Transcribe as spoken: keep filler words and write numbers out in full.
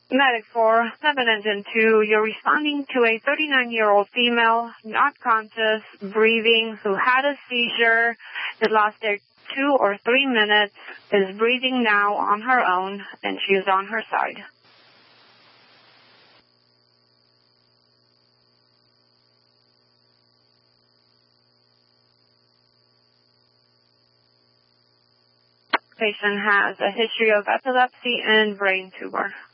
Medic four, seven Engine two, you're responding to a thirty-nine-year-old female, not conscious, breathing, who had a seizure. It lasted two or three minutes, is breathing now on her own, and she is on her side. Patient has a history of epilepsy and brain tumor.